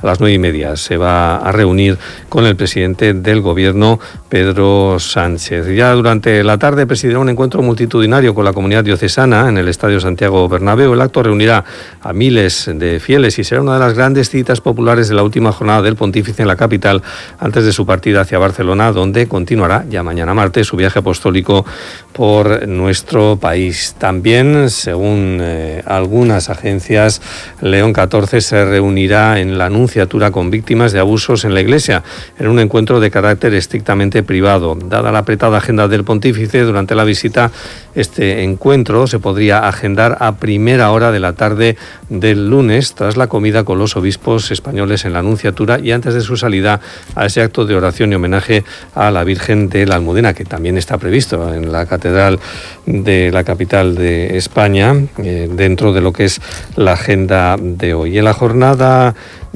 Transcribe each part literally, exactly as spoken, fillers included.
a las nueve y media se va a reunir con el presidente del Gobierno, Pedro Sánchez. Ya durante la tarde presidirá un encuentro multitudinario con la comunidad diocesana en el Estadio Santiago Bernabéu. El acto reunirá a miles de fieles y será una de las grandes citas populares de la última jornada del Pontífice en la capital antes de su partida hacia Barcelona, donde continuará ya mañana martes su viaje apostólico por nuestro país. También, según eh, algunas agencias, León catorce se reunirá en la Nunciatura con víctimas de abusos en la Iglesia, en un encuentro de carácter estrictamente privado. Dada la apretada agenda del Pontífice durante la visita, este encuentro se podría agendar a primera hora de la tarde del lunes, tras la comida con los obispos españoles en la Nunciatura y antes de su salida a ese acto de oración y homenaje a la Virgen de la Almudena, que también está previsto en la Catedral de la capital de España, eh, dentro de lo que es la agenda de hoy. En la jornada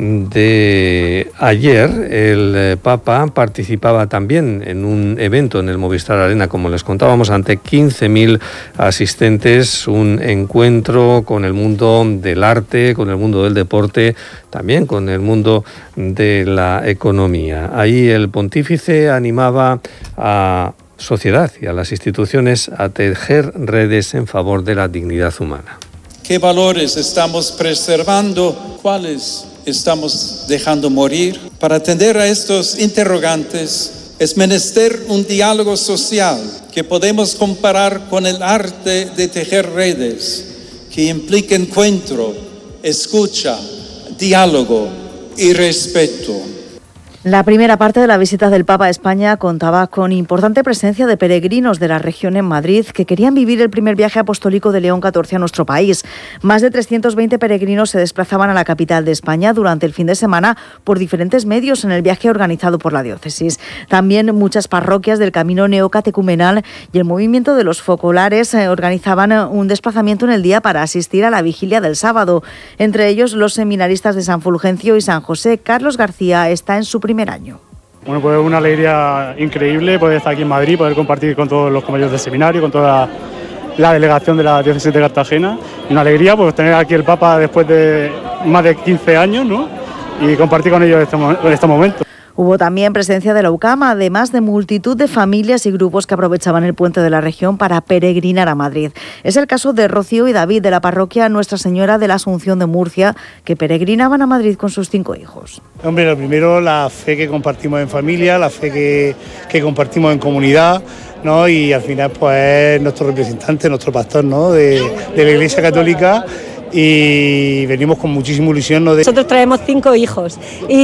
de ayer, el Papa participaba también en un evento en el Movistar Arena, como les contábamos, ante quince mil asistentes, un encuentro con el mundo del arte, con el mundo del deporte, también con el mundo de la economía. Ahí el pontífice animaba a sociedad y a las instituciones a tejer redes en favor de la dignidad humana. ¿Qué valores estamos preservando? ¿Cuáles estamos dejando morir? Para atender a estos interrogantes es menester un diálogo social que podemos comparar con el arte de tejer redes, que implica encuentro, escucha, diálogo y respeto. La primera parte de la visita del Papa a España contaba con importante presencia de peregrinos de la región en Madrid que querían vivir el primer viaje apostólico de León catorce a nuestro país. Más de trescientos veinte peregrinos se desplazaban a la capital de España durante el fin de semana por diferentes medios en el viaje organizado por la diócesis. También muchas parroquias del Camino Neocatecumenal y el movimiento de los focolares organizaban un desplazamiento en el día para asistir a la vigilia del sábado. Entre ellos los seminaristas de San Fulgencio y San José. Carlos García está en su primer año. Bueno, pues una alegría increíble poder estar aquí en Madrid, poder compartir con todos los compañeros del seminario, con toda la delegación de la diócesis de Cartagena. Y una alegría pues tener aquí el Papa después de más de quince años, ¿no? Y compartir con ellos este, este momento. Hubo también presencia de la U C A M, además de multitud de familias y grupos que aprovechaban el puente de la región para peregrinar a Madrid. Es el caso de Rocío y David, de la parroquia Nuestra Señora de la Asunción de Murcia, que peregrinaban a Madrid con sus cinco hijos. Hombre, lo primero, la fe que compartimos en familia, la fe que, que compartimos en comunidad, ¿no? Y al final pues nuestro representante, nuestro pastor, ¿no? de, de la Iglesia Católica. Y venimos con muchísima ilusión, ¿no? De... Nosotros traemos cinco hijos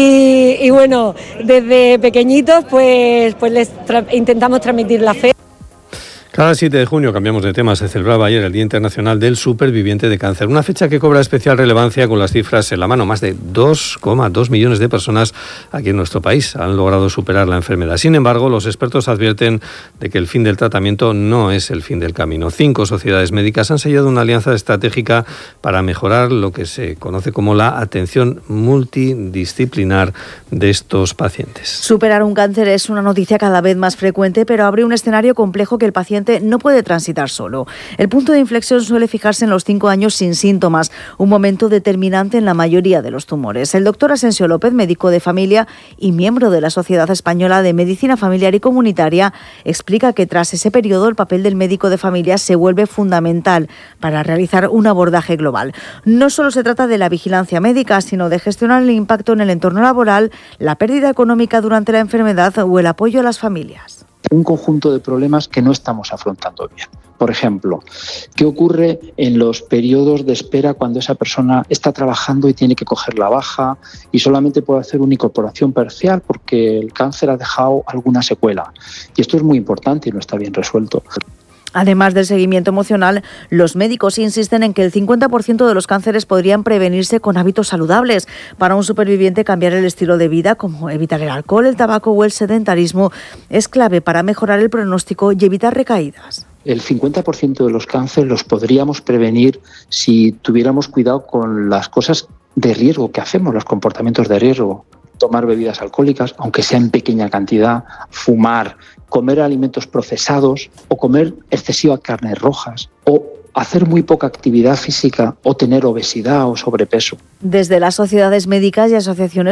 y, y bueno, desde pequeñitos pues, pues les tra- intentamos transmitir la fe. Cada siete de junio, cambiamos de tema, se celebraba ayer el Día Internacional del Superviviente de Cáncer, una fecha que cobra especial relevancia con las cifras en la mano. Más de dos coma dos millones de personas aquí en nuestro país han logrado superar la enfermedad. Sin embargo, los expertos advierten de que el fin del tratamiento no es el fin del camino. Cinco sociedades médicas han sellado una alianza estratégica para mejorar lo que se conoce como la atención multidisciplinar de estos pacientes. Superar un cáncer es una noticia cada vez más frecuente, pero abre un escenario complejo que el paciente no puede transitar solo. El punto de inflexión suele fijarse en los cinco años sin síntomas, un momento determinante en la mayoría de los tumores. El doctor Asensio López, médico de familia y miembro de la Sociedad Española de Medicina Familiar y Comunitaria, explica que tras ese periodo el papel del médico de familia se vuelve fundamental para realizar un abordaje global. No solo se trata de la vigilancia médica, sino de gestionar el impacto en el entorno laboral, la pérdida económica durante la enfermedad o el apoyo a las familias. Un conjunto de problemas que no estamos afrontando bien. Por ejemplo, ¿qué ocurre en los periodos de espera cuando esa persona está trabajando y tiene que coger la baja y solamente puede hacer una incorporación parcial porque el cáncer ha dejado alguna secuela? Y esto es muy importante y no está bien resuelto. Además del seguimiento emocional, los médicos insisten en que el cincuenta por ciento de los cánceres podrían prevenirse con hábitos saludables. Para un superviviente, cambiar el estilo de vida, como evitar el alcohol, el tabaco o el sedentarismo, es clave para mejorar el pronóstico y evitar recaídas. El cincuenta por ciento de los cánceres los podríamos prevenir si tuviéramos cuidado con las cosas de riesgo que hacemos, los comportamientos de riesgo. Tomar bebidas alcohólicas, aunque sea en pequeña cantidad, fumar, comer alimentos procesados o comer excesivas carnes rojas o hacer muy poca actividad física o tener obesidad o sobrepeso. Desde las sociedades médicas y asociaciones